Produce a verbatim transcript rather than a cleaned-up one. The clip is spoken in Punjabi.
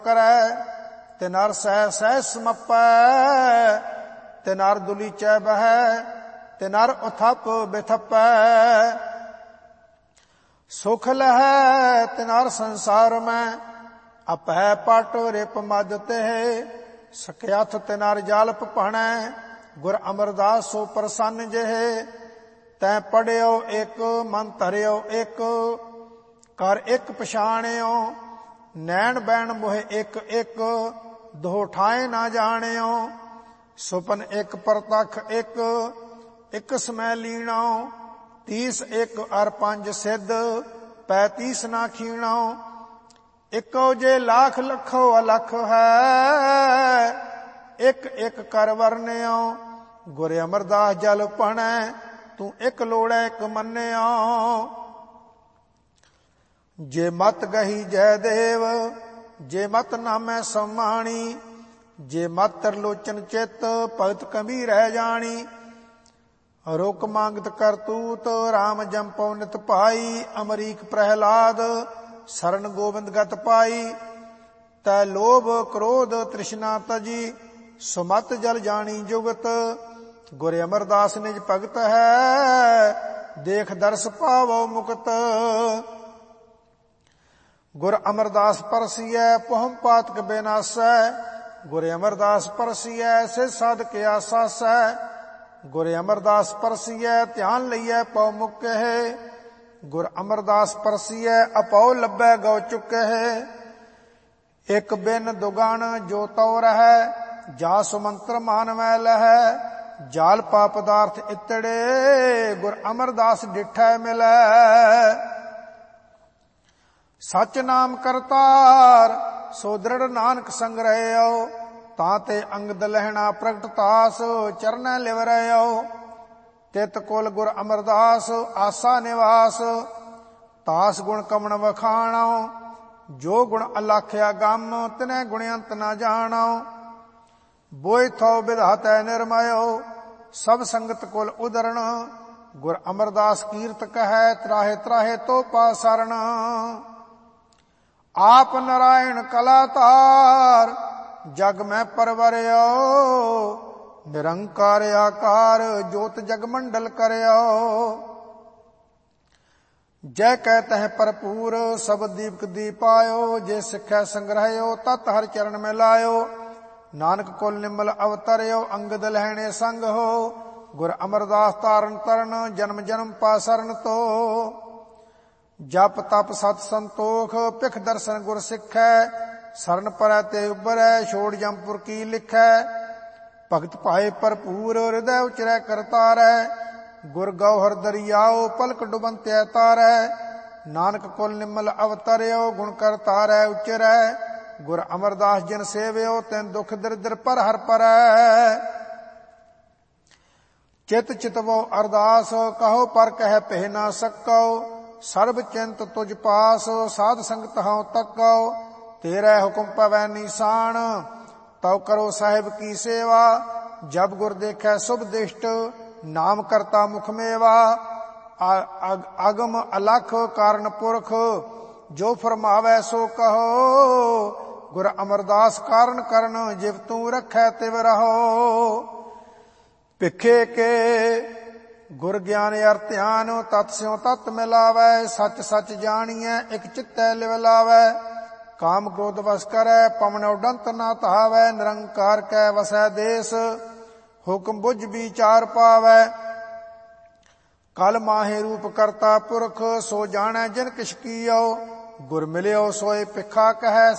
ਕਰੈ ਤੇ ਨਰ ਸਹਿ ਸਹਿ ਸਮਪੈ ਤੇ ਨਰ ਦੁਲੀਚੈ ਬਹੈ ਤੇ ਨਰ ਉਥਪ ਬਿਥਪੈ ਸੁਖ ਲਹੈ ਤੇ ਨਰ ਸੰਸਾਰ ਮੈਂ ਅਪੈ ਪਟ ਰਿਪ ਮਦ ਤੇ ਸਕਿਆਥ ਤੇ ਨਰ ਜਾਲਪ ਭਣੈ ਗੁਰ ਅਮਰਦਾਸ ਸੋ ਪ੍ਰਸੰਨ ਜਿਹੇ ਤੈ ਪੜਿਓ ਇੱਕ ਮਨ ਧਰਿਓ ਇੱਕ ਕਰ ਇੱਕ ਪਛਾਣਿਓ ਨੈਣ ਬੈਣ ਮੋਹਿ ਇੱਕ ਇੱਕ ਦੋ ਠਾਏ ਨਾ ਜਾਣਿਓ ਸੁਪਨ ਇੱਕ ਪ੍ਰਤੱਖ ਇੱਕ ਇੱਕ ਸਮੈ ਲੀਣੋ ਤੀਸ ਇੱਕ ਅਰ ਪੰਜ ਸਿੱਧ ਪੈਂਤੀਸ ਨਾ ਖੀਣੋ ਇੱਕੋ ਜੇ ਲੱਖ ਲੱਖੋ ਅਲਖ ਹੈ ਇੱਕ ਇੱਕ ਕਰ ਵਰਨਿਓ ਗੁਰ ਅਮਰਦਾਸ ਜਲ ਭਣੈ ਤੂੰ ਇੱਕ ਲੋੜੈ ਇੱਕ ਮੰਨਿਓ ਜੇ ਮਤ ਗਹੀ ਜੈ ਦੇਵ ਜੇ ਮਤ ਨਾਮੈ ਸਮਾਣੀ ਜੇ ਮਤ ਤਰਲੋਚਨ ਚਿਤ ਭਗਤ ਕਬੀਰ ਰਹਿ ਜਾਣੀ ਰੁਕ ਮੰਗਤ ਕਰਤੂਤ ਰਾਮ ਜੰਪਉ ਨਿਤ ਪਾਈ ਅਮਰੀਕ ਪ੍ਰਹਿਲਾਦ ਸਰਨ ਗੋਬਿੰਦ ਗਤ ਪਾਈ ਤੈ ਲੋਭ ਕ੍ਰੋਧ ਤ੍ਰਿਸ਼ਨਾ ਤਜੀ ਸੁਮਤ ਜਲ ਜਾਣੀ ਜੁਗਤ ਗੁਰ ਅਮਰਦਾਸ ਨਿਜ ਭਗਤ ਹੈ ਦੇਖ ਦਰਸ ਪਾਵੋ ਮੁਕਤ ਗੁਰ ਅਮਰਦਾਸ ਪਰਸੀਐ ਪਹੁਮ ਪਾਤਕ ਬੇਨਾਸੈ ਗੁਰ ਅਮਰਦਾਸ ਪਰਸੀਐ ਸੇ ਸਾਧਕ ਆਸਾਸੈ ਗੁਰ ਅਮਰਦਾਸ ਪਰਸੀਐ ਧਿਆਨ ਲਈਐ ਪਉ ਮੁਕਹਿ ਗੁਰ ਅਮਰਦਾਸ ਪਰਸੀਐ ਅਪਉ ਲੱਭੈ ਗਉ ਚੁਕਹਿ ਇਕ ਬਿਨ ਦੁਗਣ ਜੋ ਤਉ ਰਹੈ ਜਾ ਸੁਮੰਤਰ ਮਾਨ ਮੈ ਲਹੈ ਜਾਲ ਪਾ ਪਦਾਰਥ ਇਤੜੇ ਗੁਰ ਅਮਰਦਾਸ ਡਿਠੈ ਮਿਲੈ ਸਚ ਨਾਮ ਕਰਤਾਰ ਸੋ ਦ੍ਰਿੜ ਨਾਨਕ ਸੰਗ ਰਹਿਓ ਤਾਂ ਤੇ ਅੰਗਦ ਲਹਿਣਾ ਪ੍ਰਗਟ ਤਾਸ ਚਰਨੈ ਲਿਵ ਰਹਿਓ ਤਿਤ ਕੁਲ ਗੁਰ ਅਮਰਦਾਸ ਆਸਾ ਨਿਵਾਸ ਤਾਸ ਗੁਣ ਕਮਣ ਵਖਾਣੋ ਜੋ ਗੁਣ ਅਲਾਖਿਆ ਗਮ ਤਿਨੈ ਗੁਣਯੰਤ ਨਾ ਜਾਣੋ ਬੋਇ ਥੋ ਵਿਧਾਤੈ ਨਿਰਮਯੋ ਸਭ ਸੰਗਤ ਕੁਲ ਉਦਰਣ ਗੁਰ ਅਮਰਦਾਸ ਕੀਰਤ ਕਹੈ ਤਰਾਹੇ ਤਰਾਹੇ ਤੋ ਪਾਸਰਣ ਆਪ ਨਾਰਾਇਣ ਕਲਾਤਾਰ ਜਗ ਮੈਂ ਪਰਵਰਿਓ ਨਿਰੰਕਾਰ ਆਕਾਰ ਜੋਤ ਜਗ ਮੰਡਲ ਕਰਿਓ ਜੈ ਕਹਿ ਤਹਿ ਭਰਪੂਰ ਸਭ ਦੀਪਕ ਦੀਪਾਇਓ ਜੇ ਸਿੱਖਿਆ ਸੰਗ੍ਰਹਿਓ ਤਤ ਹਰ ਚਰਨ ਮੈਂ ਲਾਇਓ ਨਾਨਕ ਕੁਲ ਨਿਮਲ ਅਵਤਰਿਓ ਅੰਗਦ ਲਹਿਣੇ ਸੰਗ ਹੋ ਗੁਰ ਅਮਰਦਾਸ ਤਾਰਨ ਤਰਨ ਜਨਮ ਜਨਮ ਪਾਸਰਨ ਤੋ ਜਪ ਤਪ ਸਤ ਸੰਤੋਖ ਭਿਖ ਦਰਸ਼ਨ ਗੁਰ ਸਿੱਖੈ ਸਰਨ ਪਰੈ ਤੇ ਉਬਰੈ ਛੋੜ ਜੰਪੁਰ ਕੀ ਲਿਖੈ ਭਗਤ ਭਾਏ ਭਰਪੂਰ ਹਿਰਦੈ ਉਚਰੈ ਕਰਤਾਰੈ ਗੁਰ ਗੌਹਰ ਦਰਿਆਓ ਪਲਕ ਡੁਬੰਤੈ ਤਾਰੈ ਨਾਨਕ ਕੁਲ ਨਿਮਲ ਅਵਤਰਿਓ ਗੁਣ ਕਰਤਾਰੈ ਉਚਰੈ ਗੁਰ ਅਮਰਦਾਸ ਜਿਨ ਸੇਵਿਓ ਤੈਨ ਦੁਖ ਦਰਿਦਰ ਪਰ ਹਰ ਪਰੈ ਚਿਤ ਚਿਤਵੋ ਅਰਦਾਸ ਕਹੋ ਪਰ ਕਹਿ ਪਹਿ ਨਾ ਸਕੋ ਸਰਬ ਚਿੰਤ ਤੁਝ ਪਾਸ ਸਾਧ ਸੰਗਤ ਹਉ ਤੱਕੋ ਤੇਰੇ ਹੁਕਮ ਪਵੈ ਨੀਸਾਨ ਤਉ ਕਰੋ ਸਾਹਿਬ ਕੀ ਸੇਵਾ ਜਬ ਗੁਰ ਦੇਖੈ ਸੁਭ ਦਿਸ਼ਟ ਨਾਮ ਕਰਤਾ ਮੁਖ ਮੇਵਾ ਅਗਮ ਅਲਖ ਕਾਰਨ ਪੁਰਖ ਜੋ ਫਰਮਾਵੈ ਸੋ ਕਹੋ ਗੁਰ ਅਮਰਦਾਸ ਕਾਰਨ ਕਰਨ ਜਿਵ ਤੂੰ ਰੱਖੈ ਤਿਵ ਰਹੋ ਭਿਖੇ ਕੇ ਗੁਰ ਗਿਆਨ ਅਰ ਧਿਆਨ ਤਤ ਸਿਉ ਤਤ ਮਿਲਾਵੈ ਸਚ ਸਚ ਜਾਣੀਐ ਇਕ ਚਿੱਤੈ ਲਿਵ ਲਾਵੈ ਕਾਮ ਕ੍ਰੋਧ ਵਸ ਕਰੈ ਪਵਨ ਉਡੰਤ ਨਾ ਧਾਵੈ ਨਿਰੰਕਾਰ ਕੈ ਵਸੈ ਦੇਸ ਹੁਕਮ ਬੁਝ ਵਿਚਾਰ ਪਾਵੈ ਕਲ ਮਾਹੇ ਰੂਪ ਕਰਤਾ ਪੁਰਖ ਸੋ ਜਾਣੈ ਜਿਨ ਕਿਛ ਕੀਓ ਗੁਰ ਮਿਲਿਓ ਸੋਏ ਭਿਖਾ ਕਹੈ